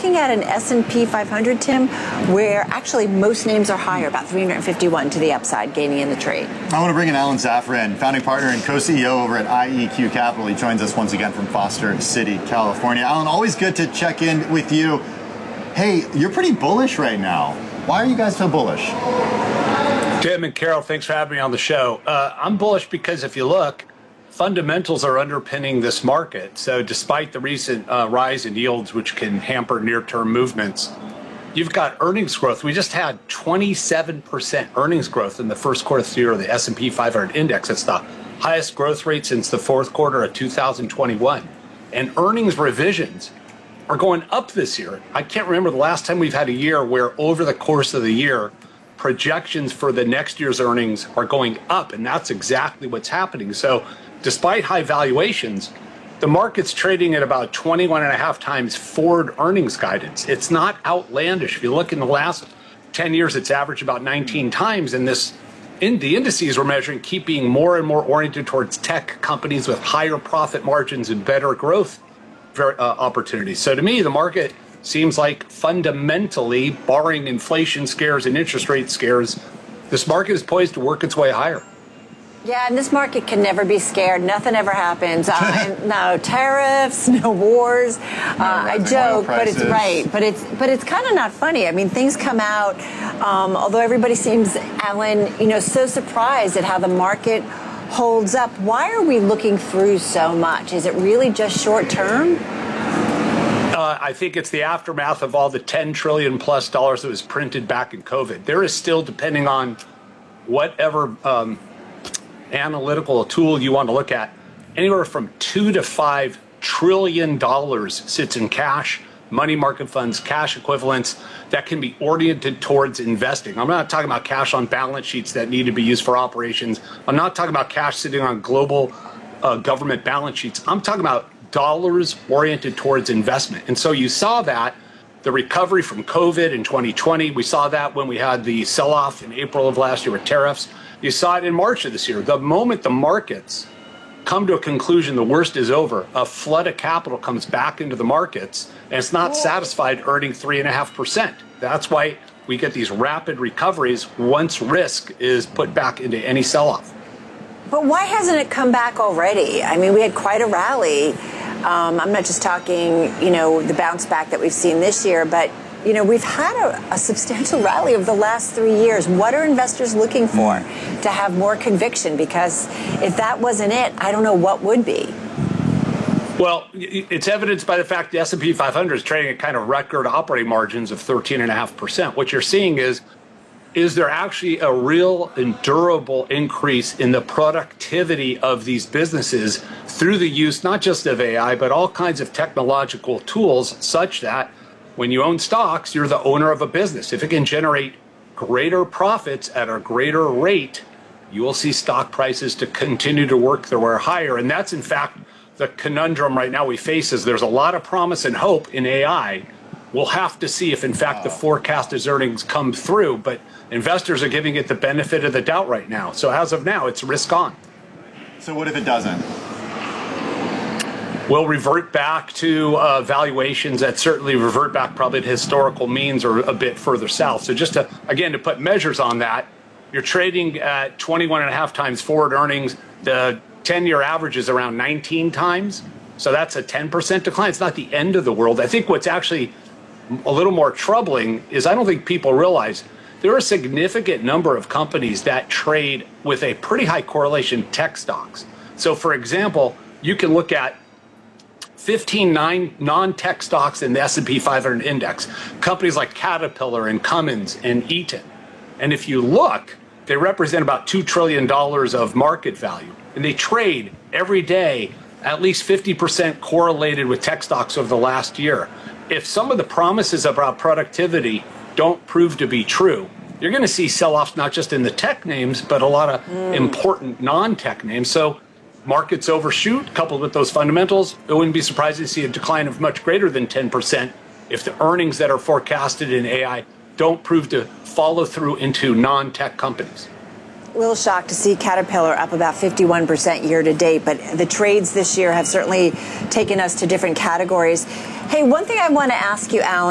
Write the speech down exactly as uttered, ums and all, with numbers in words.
looking at an S and P five hundred, Tim, where actually most names are higher, about three hundred fifty-one to the upside, gaining in the trade. I want to bring in Alan Zafran, founding partner and co-C E O over at I E Q Capital. He joins us once again from Foster City, California. Alan, always good to check in with you. Hey, you're pretty bullish right now. Why are you guys so bullish? Tim and Carol, thanks for having me on the show. Uh, I'm bullish because if you look, fundamentals are underpinning this market. So despite the recent uh, rise in yields, which can hamper near-term movements, you've got earnings growth. We just had twenty-seven percent earnings growth in the first quarter of the year of the S and P five hundred index. It's the highest growth rate since the fourth quarter of two thousand twenty-one. And earnings revisions are going up this year. I can't remember the last time we've had a year where over the course of the year, projections for the next year's earnings are going up, and that's exactly what's happening. So despite high valuations, the market's trading at about twenty-one and a half times forward earnings guidance. It's not outlandish. If you look in the last ten years, it's averaged about nineteen times, and this in the indices we're measuring keep being more and more oriented towards tech companies with higher profit margins and better growth uh, opportunities. So to me, the market seems like fundamentally, barring inflation scares and interest rate scares, this market is poised to work its way higher. Yeah, and this market can never be scared. Nothing ever happens. Uh, no tariffs, no wars. Uh, I joke, but it's right. But it's but it's kind of not funny. I mean, things come out. Um, although everybody seems, Alan, you know, so surprised at how the market holds up. Why are we looking through so much? Is it really just short term? Uh, I think it's the aftermath of all the ten trillion plus dollars that was printed back in COVID. There is still, depending on whatever um, analytical tool you want to look at, anywhere from two to five trillion dollars sits in cash, money market funds, cash equivalents that can be oriented towards investing. I'm not talking about cash on balance sheets that need to be used for operations. I'm not talking about cash sitting on global uh, government balance sheets. I'm talking about dollars oriented towards investment. And so you saw that, the recovery from COVID in twenty twenty, we saw that when we had the sell-off in April of last year with tariffs. You saw it in March of this year. The moment the markets come to a conclusion, the worst is over, a flood of capital comes back into the markets, and it's not satisfied earning three and a half percent. That's why we get these rapid recoveries once risk is put back into any sell-off. But why hasn't it come back already? I mean, we had quite a rally. Um, I'm not just talking, you know, the bounce back that we've seen this year, but, you know, we've had a, a substantial rally over the last three years. What are investors looking for to have more conviction? Because if that wasn't it, I don't know what would be. Well, it's evidenced by the fact the S and P five hundred is trading at kind of record operating margins of thirteen point five percent. What you're seeing is, is there actually a real and durable increase in the productivity of these businesses through the use not just of A I, but all kinds of technological tools, such that when you own stocks, you're the owner of a business. If it can generate greater profits at a greater rate, you will see stock prices to continue to work their way higher. And that's, in fact, the conundrum right now we face is there's a lot of promise and hope in A I. We'll have to see if, in fact, the forecasted earnings come through, but investors are giving it the benefit of the doubt right now. So as of now, it's risk on. So what if it doesn't? We'll revert back to uh, valuations that certainly revert back probably to historical means or a bit further south. So just to, again, to put measures on that, you're trading at twenty-one and a half times forward earnings. The ten-year average is around nineteen times. So that's a ten percent decline. It's not the end of the world. I think what's actually a little more troubling is I don't think people realize there are a significant number of companies that trade with a pretty high correlation tech stocks. So for example, you can look at fifteen non-tech stocks in the S and P five hundred index, companies like Caterpillar and Cummins and Eaton. And if you look, they represent about two trillion dollars of market value. And they trade every day at least fifty percent correlated with tech stocks over the last year. If some of the promises about productivity don't prove to be true, you're going to see sell-offs not just in the tech names, but a lot of mm. important non-tech names. So markets overshoot, coupled with those fundamentals, it wouldn't be surprising to see a decline of much greater than ten percent if the earnings that are forecasted in A I don't prove to follow through into non-tech companies. A little shocked to see Caterpillar up about fifty-one percent year to date, but the trades this year have certainly taken us to different categories. Hey, one thing I want to ask you, Alan.